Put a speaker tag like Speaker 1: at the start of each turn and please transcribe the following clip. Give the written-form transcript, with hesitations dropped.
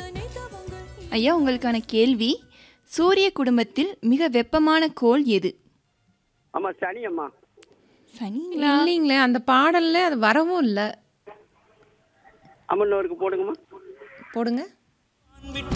Speaker 1: ஐயா, உங்களுக்கான கேள்வி, சூரிய குடும்பத்தில் மிக வெப்பமான கோள் எது?
Speaker 2: ஆமா சனி அம்மா.
Speaker 1: சனிங்களா?
Speaker 3: இல்லைங்களே, அந்த பாடல்ல அது வரவும் இல்லை.
Speaker 2: அம்மா இன்னொருக்கு போடுங்கம்மா.
Speaker 3: போடுங்க.